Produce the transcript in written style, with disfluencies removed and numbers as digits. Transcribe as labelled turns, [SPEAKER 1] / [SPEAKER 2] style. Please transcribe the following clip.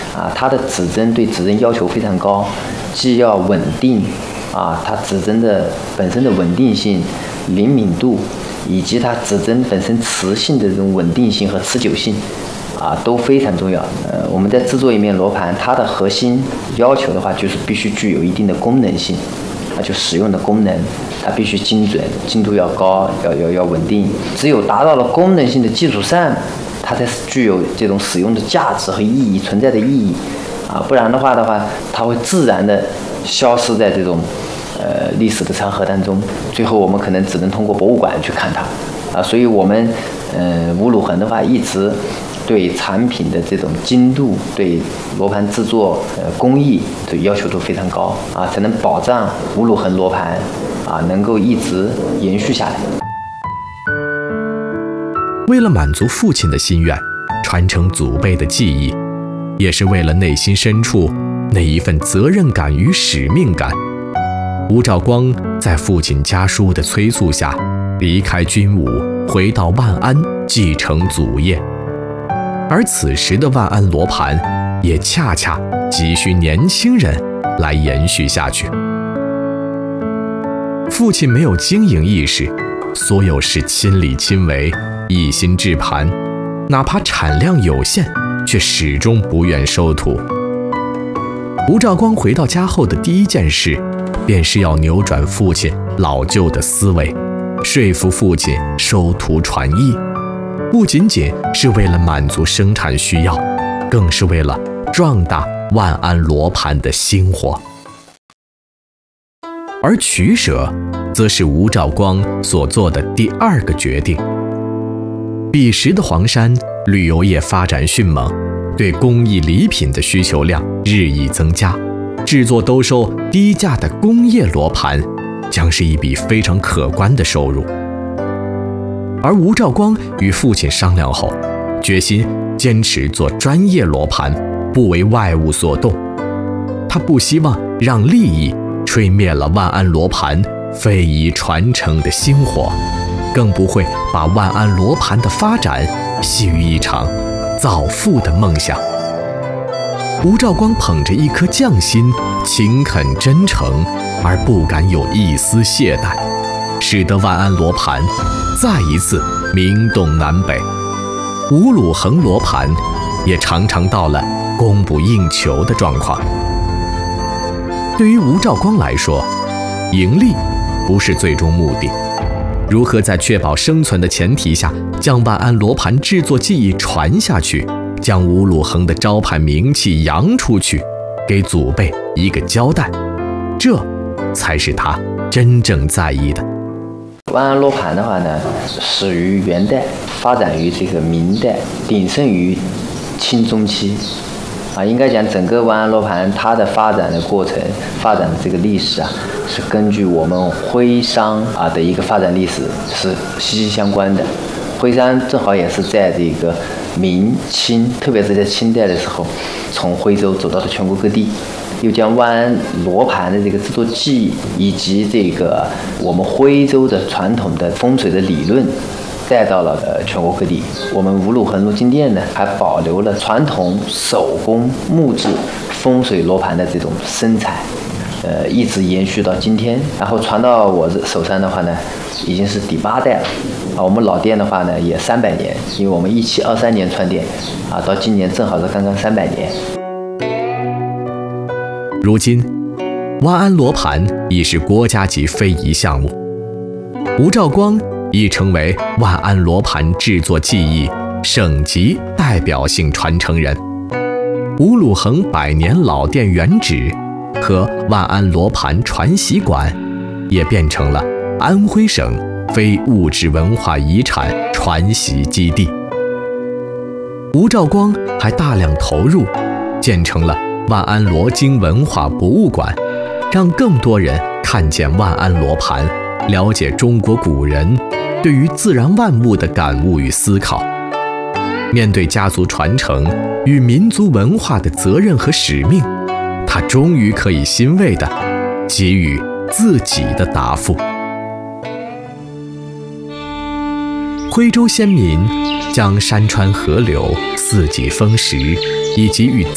[SPEAKER 1] 它的指针对指针要求非常高，既要稳定它指针的本身的稳定性、灵敏度，以及它指针本身磁性的这种稳定性和持久性都非常重要。我们在制作一面罗盘，它的核心要求的话，就是必须具有一定的功能性，就使用的功能，它必须精准，精度要高，要稳定。只有达到了功能性的基础上，它才具有这种使用的价值和意义存在的意义不然的话，它会自然的消失在这种历史的长河当中，最后我们可能只能通过博物馆去看它所以我们吴鲁恒的话一直对产品的这种精度，对罗盘制作工艺的要求都非常高才能保障吴鲁恒罗盘能够一直延续下来。
[SPEAKER 2] 为了满足父亲的心愿，传承祖辈的技艺，也是为了内心深处那一份责任感与使命感，吴兆光在父亲家书的催促下，离开军伍，回到万安继承祖业。而此时的万安罗盘也恰恰急需年轻人来延续下去。父亲没有经营意识，所有事亲力亲为，一心制盘，哪怕产量有限，却始终不愿收徒。吴兆光回到家后的第一件事，便是要扭转父亲老旧的思维，说服父亲收徒传艺，不仅仅是为了满足生产需要，更是为了壮大万安罗盘的兴活。而取舍，则是吴兆光所做的第二个决定。彼时的黄山旅游业发展迅猛，对工艺礼品的需求量日益增加，制作兜售低价的工业罗盘将是一笔非常可观的收入。而吴兆光与父亲商量后，决心坚持做专业罗盘，不为外物所动。他不希望让利益吹灭了万安罗盘非遗传承的星火，更不会把万安罗盘的发展系于一场造富的梦想。吴兆光捧着一颗匠心，勤恳真诚，而不敢有一丝懈怠，使得万安罗盘再一次名动南北。吴鲁恒罗盘也常常到了供不应求的状况。对于吴兆光来说，盈利不是最终目的，如何在确保生存的前提下，将万安罗盘制作技艺传下去，将吴鲁恒的招牌名气扬出去，给祖辈一个交代，这才是他真正在意的。
[SPEAKER 1] 万安罗盘的话呢，始于元代，发展于这个明代，鼎盛于清中期应该讲整个万安罗盘它的发展的过程，发展的这个历史是根据我们徽商的一个发展历史是息息相关的。徽商正好也是在这个明清，特别是在清代的时候，从徽州走到了全国各地，又将万安罗盘的这个制作技艺以及这个我们徽州的传统的风水的理论带到了全国各地。我们吴鲁恒罗金店呢，还保留了传统手工木质风水罗盘的这种生产，一直延续到今天。然后传到我手上的话呢，已经是第8代了。我们老店的话呢，也300年，因为我们1723年创店，到今年正好是刚刚300年。
[SPEAKER 2] 如今，万安罗盘已是国家级非遗项目，吴兆光已成为万安罗盘制作技艺省级代表性传承人。吴鲁恒100年老店原址和万安罗盘传习馆也变成了安徽省非物质文化遗产传习基地。吴兆光还大量投入，建成了万安罗经文化博物馆，让更多人看见万安罗盘，了解中国古人对于自然万物的感悟与思考。面对家族传承与民族文化的责任和使命，他终于可以欣慰地给予自己的答复。徽州先民将山川河流、四季风时以及与